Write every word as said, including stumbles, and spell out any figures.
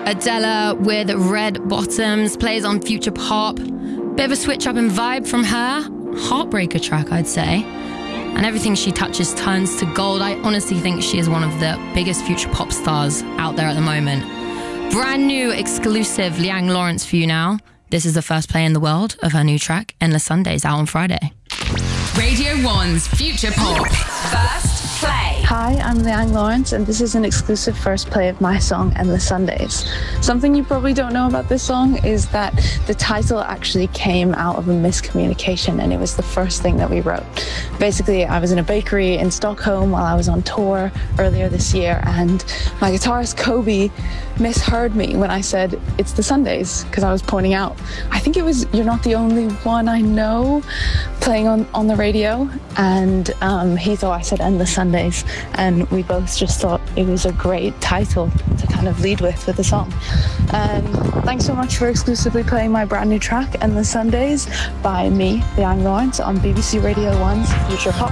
Adela with Red Bottoms plays on Future Pop. Bit of a switch up in vibe from her. Heartbreaker track, I'd say. And everything she touches turns to gold. I honestly think she is one of the biggest future pop stars out there at the moment. Brand new exclusive Liang Lawrence for you now. This is the first play in the world of her new track, Endless Sundays, out on Friday. Radio One's Future Pop. First play. Hi, I'm Liang Lawrence, and this is an exclusive first play of my song, Endless Sundays. Something you probably don't know about this song is that the title actually came out of a miscommunication, and it was the first thing that we wrote. Basically, I was in a bakery in Stockholm while I was on tour earlier this year, and my guitarist Kobe misheard me when I said, it's the Sundays, because I was pointing out, I think it was You're Not the Only One I Know, playing on, on the radio, and um, he thought I said Endless Sundays, and we both just thought it was a great title to kind of lead with with the song. Um, thanks so much for exclusively playing my brand new track, Endless Sundays, by me, Liang Lawrence, on B B C Radio one's Future Pop.